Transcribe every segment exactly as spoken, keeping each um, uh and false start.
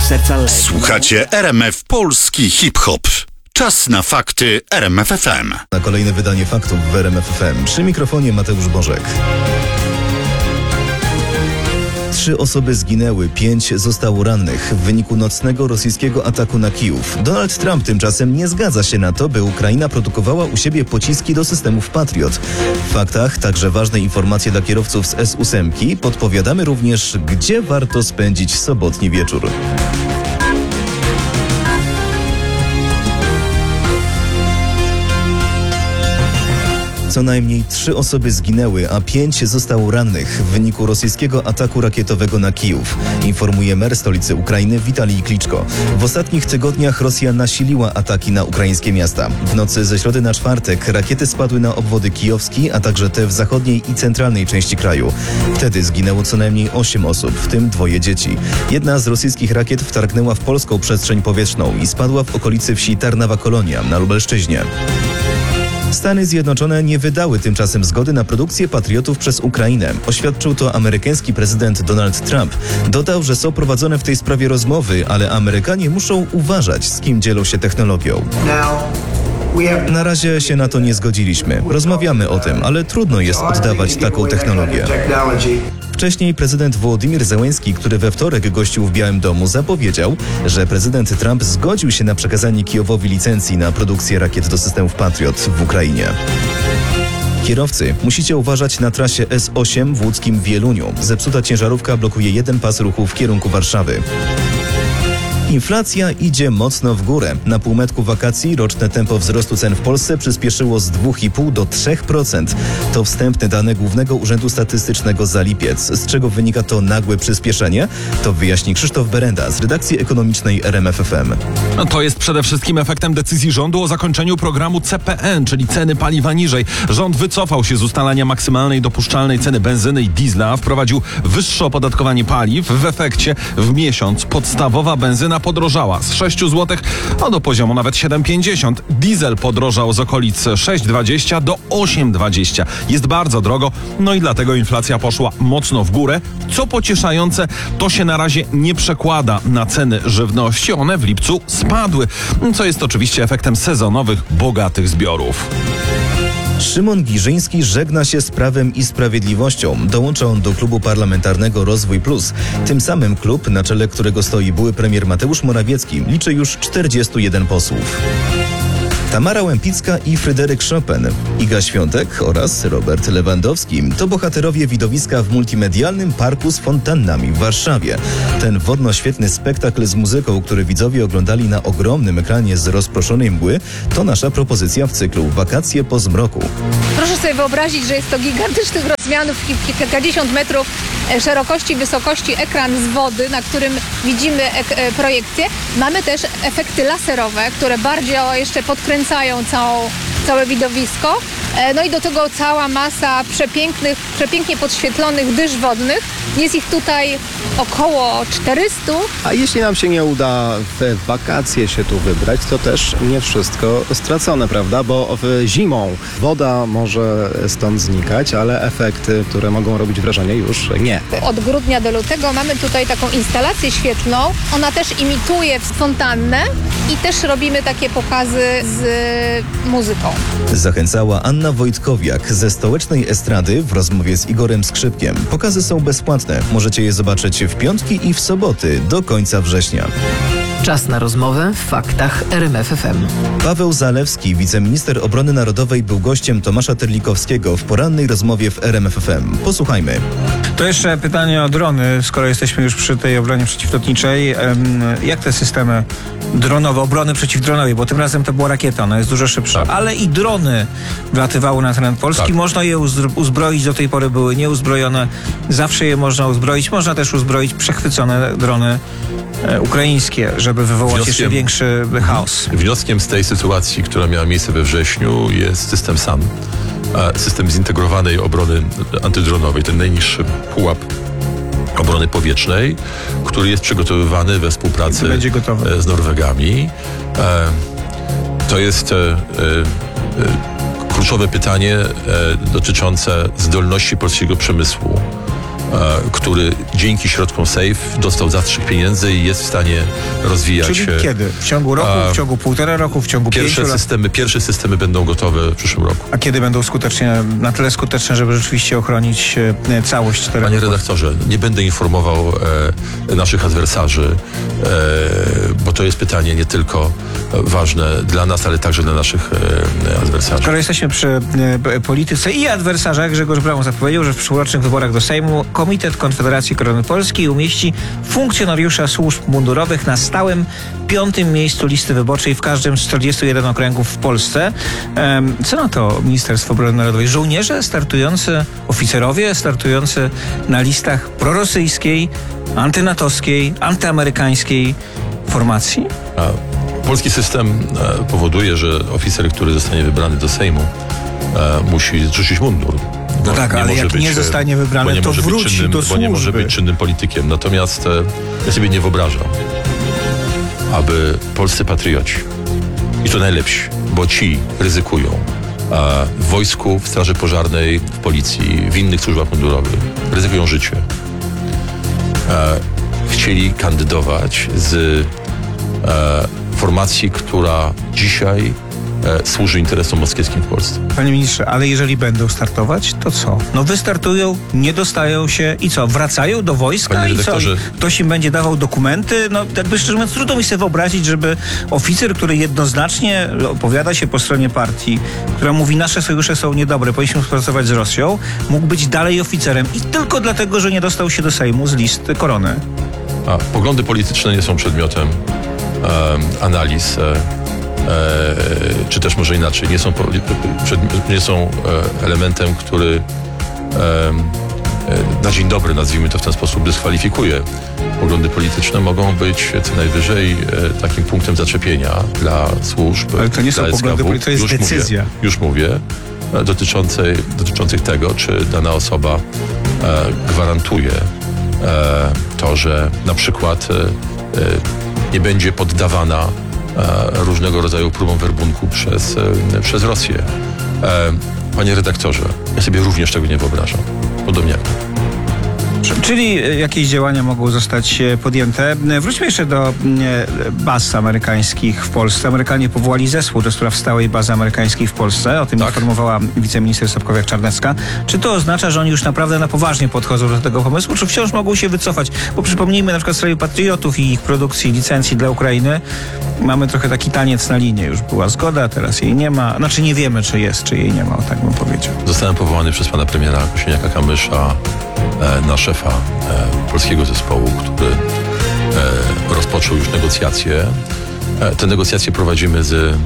serca leci. Słuchacie R M F Polski Hip-Hop. Czas na fakty R M F F M. Na kolejne wydanie faktów w R M F F M. Przy mikrofonie Mateusz Bożek. Trzy osoby zginęły, pięć zostało rannych w wyniku nocnego rosyjskiego ataku na Kijów. Donald Trump tymczasem nie zgadza się na to, by Ukraina produkowała u siebie pociski do systemów Patriot. W faktach także ważne informacje dla kierowców z S osiem. Podpowiadamy również, gdzie warto spędzić sobotni wieczór. Co najmniej trzy osoby zginęły, a pięć zostało rannych w wyniku rosyjskiego ataku rakietowego na Kijów, informuje mer stolicy Ukrainy Witalij Kliczko. W ostatnich tygodniach Rosja nasiliła ataki na ukraińskie miasta. W nocy ze środy na czwartek rakiety spadły na obwody kijowski, a także te w zachodniej i centralnej części kraju. Wtedy zginęło co najmniej osiem osób, w tym dwoje dzieci. Jedna z rosyjskich rakiet wtargnęła w polską przestrzeń powietrzną i spadła w okolicy wsi Tarnawa Kolonia na Lubelszczyźnie. Stany Zjednoczone nie wydały tymczasem zgody na produkcję Patriotów przez Ukrainę. Oświadczył to amerykański prezydent Donald Trump. Dodał, że są prowadzone w tej sprawie rozmowy, ale Amerykanie muszą uważać, z kim dzielą się technologią. Na razie się na to nie zgodziliśmy. Rozmawiamy o tym, ale trudno jest oddawać taką technologię. Wcześniej prezydent Wołodymyr Zełenski, który we wtorek gościł w Białym Domu, zapowiedział, że prezydent Trump zgodził się na przekazanie Kijowowi licencji na produkcję rakiet do systemów Patriot w Ukrainie. Kierowcy, musicie uważać na trasie S osiem w łódzkim Wieluniu. Zepsuta ciężarówka blokuje jeden pas ruchu w kierunku Warszawy. Inflacja idzie mocno w górę. Na półmetku wakacji roczne tempo wzrostu cen w Polsce przyspieszyło z dwa i pół do trzech procent. To wstępne dane Głównego Urzędu Statystycznego za lipiec. Z czego wynika to nagłe przyspieszenie? To wyjaśni Krzysztof Berenda z redakcji ekonomicznej R M F F M. No to jest przede wszystkim efektem decyzji rządu o zakończeniu programu C P N, czyli ceny paliwa niżej. Rząd wycofał się z ustalania maksymalnej dopuszczalnej ceny benzyny i diesla, wprowadził wyższe opodatkowanie paliw. W efekcie w miesiąc podstawowa benzyna podrożała z sześć złotych no do poziomu nawet siedem pięćdziesiąt. Diesel podrożał z okolic sześć dwadzieścia do osiem dwadzieścia. Jest bardzo drogo, no i dlatego inflacja poszła mocno w górę. Co pocieszające, to się na razie nie przekłada na ceny żywności. One w lipcu spadły, co jest oczywiście efektem sezonowych, bogatych zbiorów. Szymon Giżyński żegna się z Prawem i Sprawiedliwością. Dołącza on do klubu parlamentarnego Rozwój Plus. Tym samym klub, na czele którego stoi były premier Mateusz Morawiecki, liczy już czterdziestu jeden posłów. Tamara Łępicka i Fryderyk Chopin, Iga Świątek oraz Robert Lewandowski to bohaterowie widowiska w multimedialnym parku z fontannami w Warszawie. Ten wodno-świetny spektakl z muzyką, który widzowie oglądali na ogromnym ekranie z rozproszonej mgły, to nasza propozycja w cyklu Wakacje po zmroku. Proszę sobie wyobrazić, że jest to gigantycznych rozmiarów, kilkadziesiąt metrów szerokości i wysokości ekran z wody, na którym widzimy ek- projekcję. Mamy też efekty laserowe, które bardziej jeszcze podkręcają całą, całe widowisko. No i do tego cała masa przepięknych, przepięknie podświetlonych dysz wodnych. Jest ich tutaj około czterysta. A jeśli nam się nie uda w wakacje się tu wybrać, to też nie wszystko stracone, prawda? Bo w zimą woda może stąd znikać, ale efekty, które mogą robić wrażenie, już nie. Od grudnia do lutego mamy tutaj taką instalację świetlną. Ona też imituje fontannę i też robimy takie pokazy z muzyką. Zachęcała Anna Wojtkowiak ze Stołecznej Estrady w rozmowie z Igorem Skrzypkiem. Pokazy są bezpłatne. Możecie je zobaczyć w piątki i w soboty do końca września. Czas na rozmowę w faktach R M F F M. Paweł Zalewski, wiceminister obrony narodowej, był gościem Tomasza Terlikowskiego w porannej rozmowie w R M F F M. Posłuchajmy. To jeszcze pytanie o drony, skoro jesteśmy już przy tej obronie przeciwlotniczej. Jak te systemy dronowe, obrony przeciwdronowej, bo tym razem to była rakieta, ona jest dużo szybsza, tak. Ale i drony wlatywały na teren Polski. Tak. Można je uzbroić, do tej pory były nieuzbrojone. Zawsze je można uzbroić. Można też uzbroić przechwycone drony e, ukraińskie, żeby wywołać wnioskiem, jeszcze większy chaos. Wnioskiem z tej sytuacji, która miała miejsce we wrześniu, jest system SAM. System zintegrowanej obrony antydronowej, ten najniższy pułap obrony powietrznej, który jest przygotowywany we współpracy z Norwegami. To jest kluczowe pytanie dotyczące zdolności polskiego przemysłu który dzięki środkom SAFE dostał zastrzyk pieniędzy i jest w stanie rozwijać Czyli się. kiedy? W ciągu roku, A, w ciągu półtora roku, w ciągu Pierwsze pięciu lat? systemy, pierwsze systemy będą gotowe w przyszłym roku. A kiedy będą skutecznie, na tyle skuteczne, żeby rzeczywiście ochronić e, całość terenu? Panie redaktorze, nie będę informował e, naszych adwersarzy, e, bo to jest pytanie nie tylko ważne dla nas, ale także dla naszych e, adwersarzy. Skoro jesteśmy przy e, polityce i adwersarzach, Grzegorz Braun zapowiedział, że w przyszłorocznych wyborach do Sejmu Komitet Konfederacji Korony Polskiej umieści funkcjonariusza służb mundurowych na stałym piątym miejscu listy wyborczej w każdym z czterdziestu jeden okręgów w Polsce. Ehm, co na to Ministerstwo Obrony Narodowej? Żołnierze startujący, oficerowie startujący na listach prorosyjskiej, antynatowskiej, antyamerykańskiej formacji? A polski system e, powoduje, że oficer, który zostanie wybrany do Sejmu, e, musi rzucić mundur. No tak, ale jak być, nie zostanie wybrany, bo nie to może być wróci czynnym, do Bo nie może służby. być czynnym politykiem. Natomiast e, ja sobie nie wyobrażam, aby polscy patrioci, i to najlepsi, bo ci ryzykują e, w wojsku, w straży pożarnej, w policji, w innych służbach mundurowych, ryzykują życie. E, chcieli kandydować z e, formacji, która dzisiaj e, służy interesom moskiewskim w Polsce. Panie ministrze, ale jeżeli będą startować, to co? No wystartują, nie dostają się i co? Wracają do wojska Panie i co? redaktorze- I ktoś im będzie dawał dokumenty? No jakby szczerze mówiąc, trudno mi sobie wyobrazić, żeby oficer, który jednoznacznie opowiada się po stronie partii, która mówi, nasze sojusze są niedobre, powinniśmy współpracować z Rosją, mógł być dalej oficerem i tylko dlatego, że nie dostał się do Sejmu z list Korony. A poglądy polityczne nie są przedmiotem e, analiz, e, e, czy też może inaczej, nie są, po, przed, nie są e, elementem, który e, e, na dzień dobry, nazwijmy to w ten sposób, dyskwalifikuje. Poglądy polityczne mogą być co najwyżej e, takim punktem zaczepienia dla służb. Ale to nie są dla poglądy S K W. polityczne, to jest Już decyzja. Mówię, już mówię, e, dotyczącej, dotyczących tego, czy dana osoba e, gwarantuje e, to, że na przykład e, e, nie będzie poddawana e, różnego rodzaju próbom werbunku przez, e, przez Rosję. E, panie redaktorze, ja sobie również tego nie wyobrażam. Podobnie jak Czyli jakieś działania mogą zostać podjęte. Wróćmy jeszcze do baz amerykańskich w Polsce. Amerykanie powołali zespół do spraw stałej bazy amerykańskiej w Polsce. O tym Tak. informowała wiceminister Sobkowiak-Czarnecka. Czy to oznacza, że oni już naprawdę na poważnie podchodzą do tego pomysłu, czy wciąż mogą się wycofać? Bo przypomnijmy na przykład w sprawie Patriotów i ich produkcji, licencji dla Ukrainy. Mamy trochę taki taniec na linie. Już była zgoda, teraz jej nie ma. Znaczy nie wiemy, czy jest, czy jej nie ma, o tak bym powiedział. Zostałem powołany przez pana premiera Kosiniaka-Kamysza e, na szefa e, polskiego zespołu, który e, rozpoczął już negocjacje. E, te negocjacje prowadzimy z e,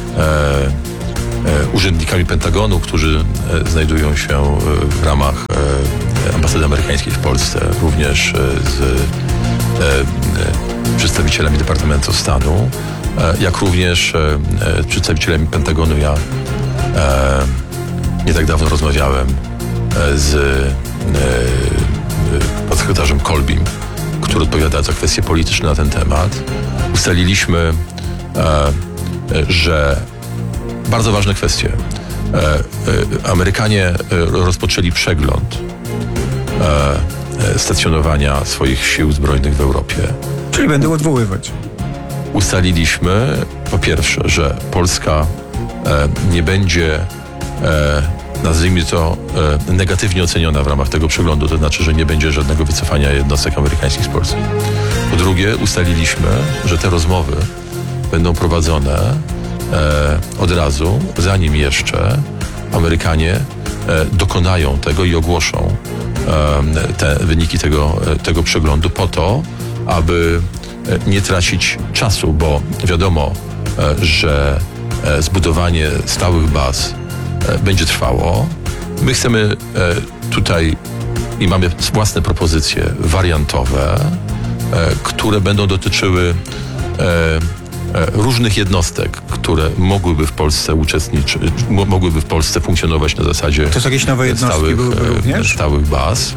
e, urzędnikami Pentagonu, którzy e, znajdują się e, w ramach e, ambasady amerykańskiej w Polsce, również e, z e, e, przedstawicielami Departamentu Stanu, e, jak również e, e, przedstawicielami Pentagonu. Ja e, nie tak dawno rozmawiałem e, z e, podsekretarzem Kolbim, który odpowiada za kwestie polityczne na ten temat. Ustaliliśmy, e, e, że bardzo ważne kwestie. E, e, Amerykanie e, rozpoczęli przegląd e, e, stacjonowania swoich sił zbrojnych w Europie. Czyli będą odwoływać. Ustaliliśmy, po pierwsze, że Polska e, nie będzie e, nazwijmy to e, negatywnie oceniona w ramach tego przeglądu, to znaczy, że nie będzie żadnego wycofania jednostek amerykańskich z Polski. Po drugie, ustaliliśmy, że te rozmowy będą prowadzone e, od razu, zanim jeszcze Amerykanie e, dokonają tego i ogłoszą e, te wyniki tego, e, tego przeglądu po to, aby e, nie tracić czasu, bo wiadomo, e, że e, zbudowanie stałych baz będzie trwało. My chcemy tutaj i mamy własne propozycje wariantowe, które będą dotyczyły różnych jednostek, które mogłyby w Polsce uczestniczyć, mogłyby w Polsce funkcjonować na zasadzie To są jakieś nowe jednostki stałych, byłyby również? stałych baz.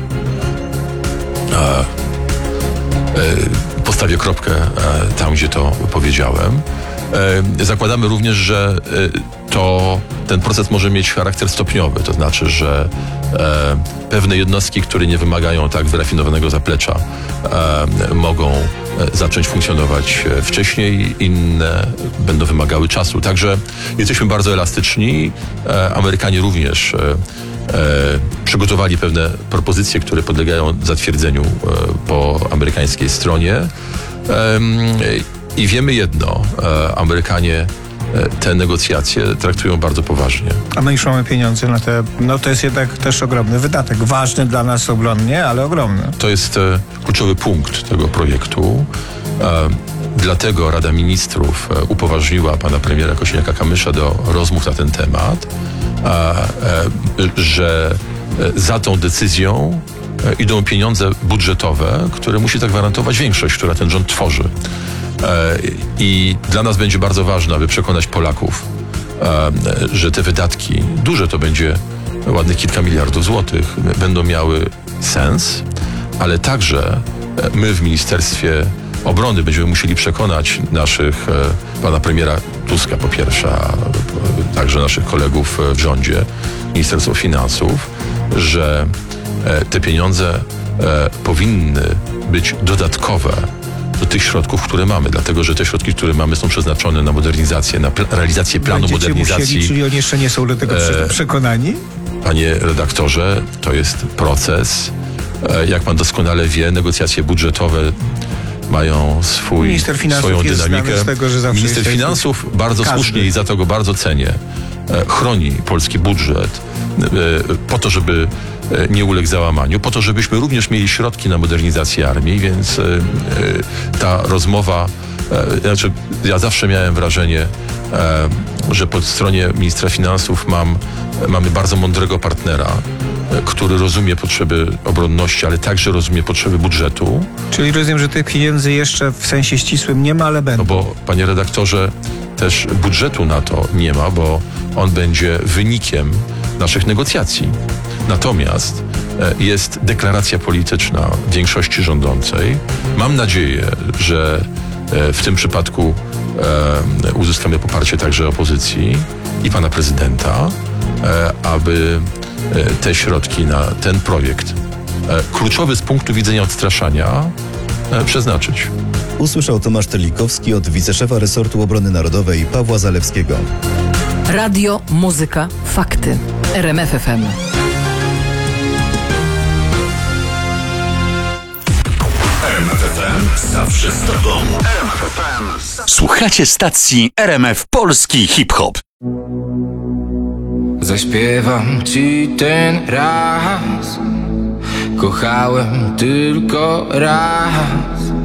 Postawię kropkę tam, gdzie to powiedziałem. E, zakładamy również, że e, to ten proces może mieć charakter stopniowy, to znaczy, że e, pewne jednostki, które nie wymagają tak wyrafinowanego zaplecza, e, mogą zacząć funkcjonować wcześniej, inne będą wymagały czasu. Także jesteśmy bardzo elastyczni. E, Amerykanie również e, e, przygotowali pewne propozycje, które podlegają zatwierdzeniu e, po amerykańskiej stronie. E, I wiemy jedno, e, Amerykanie te negocjacje traktują bardzo poważnie. A my już mamy pieniądze na te, no to jest jednak też ogromny wydatek, ważny dla nas obronnie, ale ogromny. To jest e, kluczowy punkt tego projektu. E, dlatego Rada Ministrów e, upoważniła pana premiera Kosiniaka-Kamysza do rozmów na ten temat, e, e, że e, za tą decyzją e, idą pieniądze budżetowe, które musi zagwarantować większość, która ten rząd tworzy. I dla nas będzie bardzo ważne, aby przekonać Polaków, że te wydatki, duże to będzie ładnych kilka miliardów złotych, będą miały sens, ale także my w Ministerstwie Obrony będziemy musieli przekonać naszych, pana premiera Tuska po pierwsze, a także naszych kolegów w rządzie, Ministerstwo Finansów, że te pieniądze powinny być dodatkowe do tych środków, które mamy, dlatego że te środki, które mamy, są przeznaczone na modernizację, na pl- realizację planu Będziecie modernizacji. Musieli, czyli oni jeszcze nie są do tego e, przekonani? Panie redaktorze, to jest proces. E, jak pan doskonale wie, negocjacje budżetowe mają swój, Minister Finansów swoją jest dynamikę. znany z tego, że zawsze Minister jest Finansów bardzo każdy. słusznie i za to go bardzo cenię. E, chroni polski budżet e, po to, żeby nie uległ załamaniu, po to, żebyśmy również mieli środki na modernizację armii, więc y, y, ta rozmowa, y, znaczy ja zawsze miałem wrażenie, y, że po stronie ministra finansów mam, mamy bardzo mądrego partnera, y, który rozumie potrzeby obronności, ale także rozumie potrzeby budżetu. Czyli rozumiem, że tych pieniędzy jeszcze w sensie ścisłym nie ma, ale będą. No bo, panie redaktorze, też budżetu na to nie ma, bo on będzie wynikiem naszych negocjacji. Natomiast e, jest deklaracja polityczna większości rządzącej. Mam nadzieję, że e, w tym przypadku e, uzyskamy poparcie także opozycji i pana prezydenta, e, aby e, te środki na ten projekt, e, kluczowy z punktu widzenia odstraszania, e, przeznaczyć. Usłyszał Tomasz Terlikowski od wiceszefa resortu obrony narodowej Pawła Zalewskiego. Radio, muzyka, fakty. R M F F M. R M F F M zawsze z tobą. R M F F M. Słuchacie stacji R M F Polski Hip-Hop. Zaśpiewam ci ten raz. Kochałem tylko raz.